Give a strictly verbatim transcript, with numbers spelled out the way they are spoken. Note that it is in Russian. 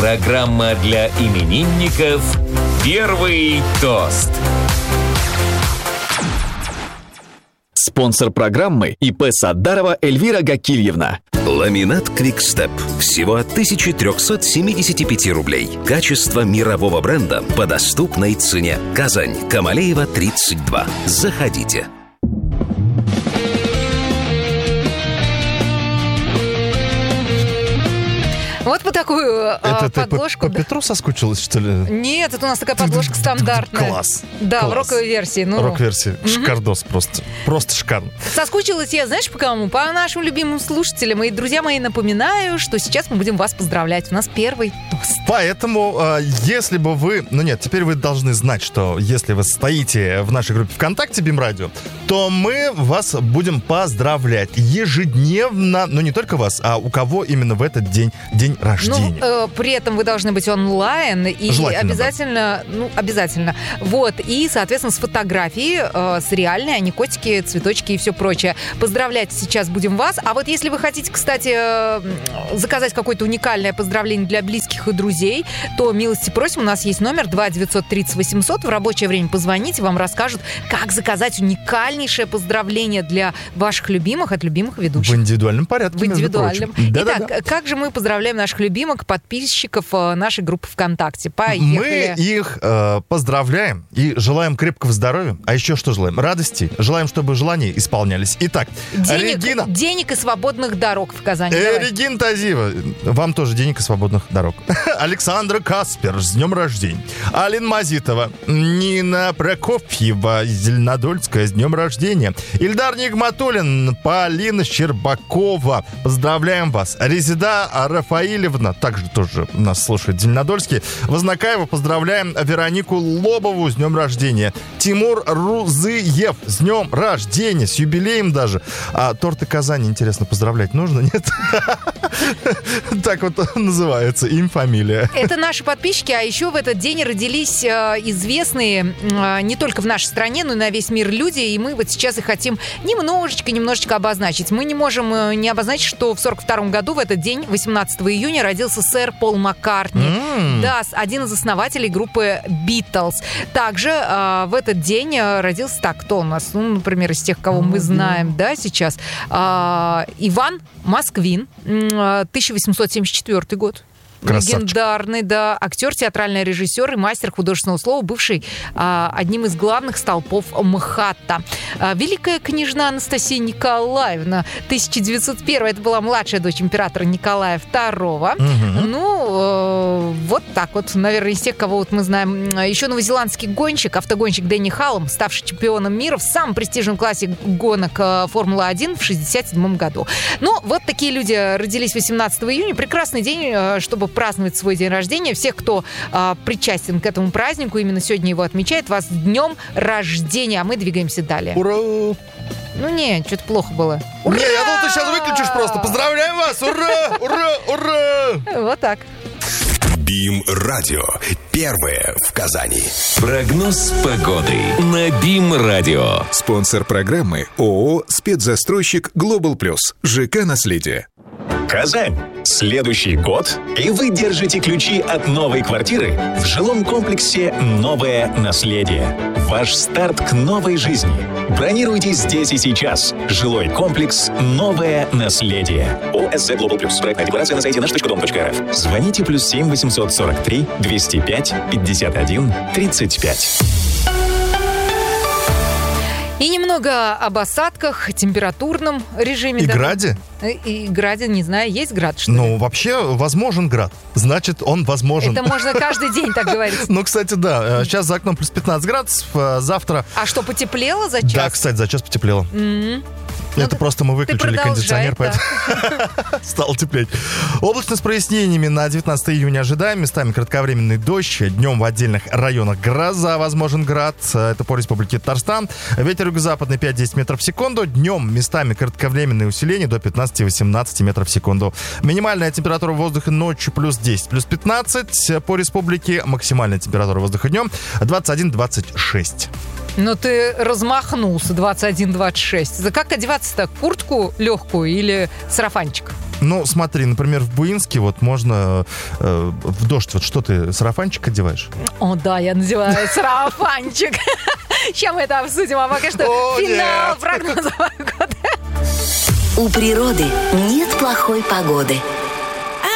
Программа для именинников «Первый тост». Спонсор программы ИП Саддарова Эльвира Гакильевна. Ламинат Квикстеп. Всего тысяча триста семьдесят пять рублей. Качество мирового бренда по доступной цене. Казань. Камалеева, тридцать два. Заходите. Вот по такую это э, подложку. Ты по, по Петру соскучилась, что ли? Нет, это у нас такая подложка стандартная. Класс. Да, Класс. в роковой версии. Ну. Рок-версии. Угу. Шикардос просто. Просто шикарно. Соскучилась я, знаешь, по кому? По нашим любимым слушателям. И, друзья мои, напоминаю, что сейчас мы будем вас поздравлять. У нас первый тост. Поэтому, если бы вы... Ну нет, теперь вы должны знать, что если вы стоите в нашей группе ВКонтакте БИМ-радио, то мы вас будем поздравлять ежедневно. Но не только вас, а у кого именно в этот день день рождения. Ну, э, при этом вы должны быть онлайн и обязательно, ну, обязательно. Вот, и, соответственно, с фотографией, э, с реальной, а не котики, цветочки и все прочее. Поздравлять сейчас будем вас. А вот если вы хотите, кстати, э, заказать какое-то уникальное поздравление для близких и друзей, то милости просим, у нас есть номер два девятьсот тридцать восемьсот. В рабочее время позвоните, вам расскажут, как заказать уникальнейшее поздравление для ваших любимых от любимых ведущих. В индивидуальном порядке, В индивидуальном. Да-да-да. Итак, как же мы поздравляем наших любимых подписчиков нашей группы ВКонтакте? Поехали. Мы их э, поздравляем и желаем крепкого здоровья. А еще что желаем? Радости. Желаем, чтобы желания исполнялись. Итак, денег, Регина. Денег и свободных дорог в Казани. Э, Регина Тазиева. Вам тоже денег и свободных дорог. Александра Каспер. С днем рождения. Алина Мазитова. Нина Прокофьева. Зеленодольская. С днем рождения. Ильдар Нигматуллин. Полина Щербакова. Поздравляем вас. Резида Рафаилевна. Также тоже нас слушает Зеленодольский. Вознакаева. Поздравляем Веронику Лобову с днем рождения. Тимур Рузыев. С днем рождения. С юбилеем даже. А торты Казани, интересно, поздравлять нужно? Нет? Так вот называется. Им, фамилия. Это наши подписчики, а еще в этот день родились э, известные э, не только в нашей стране, но и на весь мир люди, и мы вот сейчас их хотим немножечко-немножечко обозначить. Мы не можем э, не обозначить, что в сорок втором году в этот день, восемнадцатого июня, родился сэр Пол Маккартни. Mm. Да, один из основателей группы Beatles. Также э, в этот день э, родился, так, кто у нас? Ну, например, из тех, кого mm-hmm. мы знаем, да, сейчас. Э, Иван Москвин, э, тысяча восемьсот семьдесят четвёртый год. Красавчик. Легендарный, да, актер, театральный режиссер и мастер художественного слова, бывший а, одним из главных столпов МХАТа. А, великая княжна Анастасия Николаевна, тысяча девятьсот первый, это была младшая дочь императора Николая второго. Угу. Ну, э, вот так вот, наверное, из тех, кого вот мы знаем. Еще новозеландский гонщик, автогонщик Дэнни Халлом, ставший чемпионом мира в самом престижном классе гонок Формула один в шестьдесят седьмом году. Ну, вот такие люди родились восемнадцатого июня. Прекрасный день, чтобы праздновать свой день рождения. Всех, кто а, причастен к этому празднику, именно сегодня его отмечает, вас с днем рождения. А мы двигаемся далее. Ура! Ну не, что-то плохо было. Ура! Не, я думал, ты сейчас выключишь просто. Поздравляем вас! Ура! Ура! Ура! Вот так. БИМ-радио. Первое в Казани. Прогноз погоды на БИМ-радио. Спонсор программы ООО «Спецзастройщик Глобал Плюс». ЖК «Наследие». Казань. Следующий год, и вы держите ключи от новой квартиры в жилом комплексе «Новое наследие». Ваш старт к новой жизни. Бронируйте здесь и сейчас. Жилой комплекс «Новое наследие». ОСЗ Global Plus. Проектная декларация на сайте наш точка дом точка рф. Звоните плюс семь восемьсот сорок три двести пять пятьдесят один тридцать пять. И немного об осадках, температурном режиме. И да? граде? И граде, не знаю, есть град, что ли? Ну, вообще, возможен град. Значит, он возможен. Это можно каждый день так говорить. Ну, кстати, да. Сейчас за окном плюс пятнадцать градусов. Завтра... А что, потеплело за час? Да, кстати, за час потеплело. Это просто мы выключили кондиционер, поэтому стало теплеть. Облачно с прояснениями на девятнадцатого июня ожидаем. Местами кратковременный дождь. Днем в отдельных районах гроза, возможен град. Это по республике Татарстан. Ветер юго-западный пять-десять метров в секунду. Днем местами кратковременное усиление до пятнадцать-восемнадцать метров в секунду. Минимальная температура воздуха ночью плюс десять, плюс пятнадцать по республике. Максимальная температура воздуха днем двадцать один - двадцать шесть. Ну, ты размахнулся, двадцать один - двадцать шесть. За как одеваться-то? Куртку легкую или сарафанчик? Ну, смотри, например, в Буинске вот можно э, в дождь, вот что ты, сарафанчик одеваешь? О, да, я надеваю сарафанчик. Сейчас мы это обсудим, а пока что О, финал нет. прогноза погоды. У природы нет плохой погоды.